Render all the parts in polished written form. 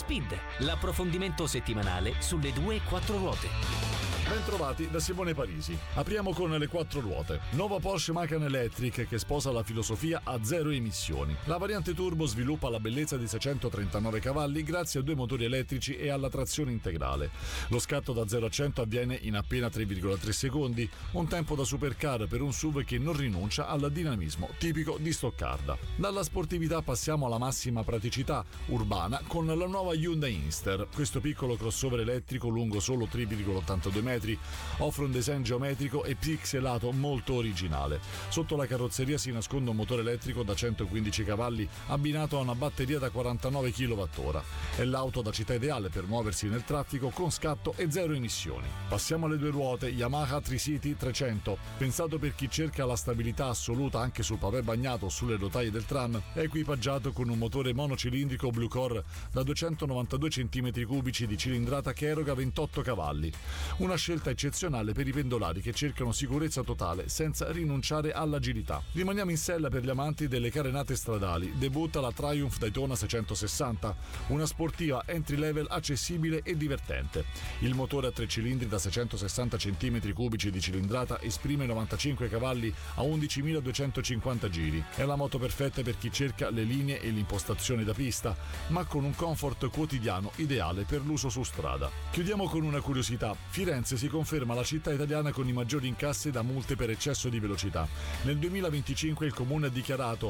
Speed, l'approfondimento settimanale sulle 2 e 4 ruote. Bentrovati da Simone Parisi. Apriamo con le 4 ruote. Nuova Porsche Macan Electric che sposa la filosofia a zero emissioni. La variante turbo sviluppa la bellezza di 639 cavalli grazie a 2 motori elettrici e alla trazione integrale. Lo scatto da 0 a 100 avviene in appena 3,3 secondi, un tempo da supercar per un SUV che non rinuncia al dinamismo tipico di Stoccarda. Dalla sportività passiamo alla massima praticità urbana con la nuova Hyundai Inster. Questo piccolo crossover elettrico lungo solo 3,82 metri offre un design geometrico e pixelato molto originale. Sotto la carrozzeria si nasconde un motore elettrico da 115 cavalli abbinato a una batteria da 49 kWh. È l'auto da città ideale per muoversi nel traffico con scatto e zero emissioni. Passiamo alle 2 ruote. Yamaha Tricity 300. Pensato per chi cerca la stabilità assoluta anche sul pavè bagnato o sulle rotaie del tram, è equipaggiato con un motore monocilindrico Blue Core da 292 cm3 di cilindrata che eroga 28 cavalli. Una scelta eccezionale per i pendolari che cercano sicurezza totale senza rinunciare all'agilità. Rimaniamo in sella per gli amanti delle carenate stradali. Debutta la Triumph Daytona 660, una sportiva entry level accessibile e divertente. Il motore a 3 cilindri da 660 cm3 di cilindrata esprime 95 cavalli a 11.250 giri. È la moto perfetta per chi cerca le linee e l'impostazione da pista, ma con un comfort quotidiano ideale per l'uso su strada. Chiudiamo con una curiosità. Firenze si conferma la città italiana con i maggiori incassi da multe per eccesso di velocità. Nel 2025 il comune ha dichiarato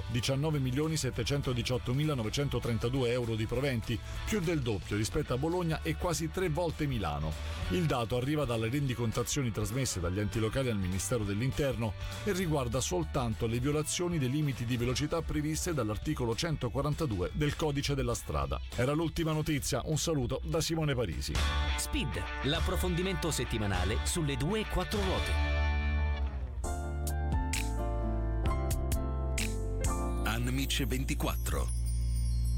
19.718.932 euro di proventi, più del doppio rispetto a Bologna e quasi 3 volte Milano. Il dato arriva dalle rendicontazioni trasmesse dagli enti locali al Ministero dell'Interno e riguarda soltanto le violazioni dei limiti di velocità previste dall'articolo 142 del Codice della Strada. Era l'ultima notizia, un saluto da Simone Parisi. Speed, l'approfondimento settimanale sulle 2 e 4 ruote. Anmic 24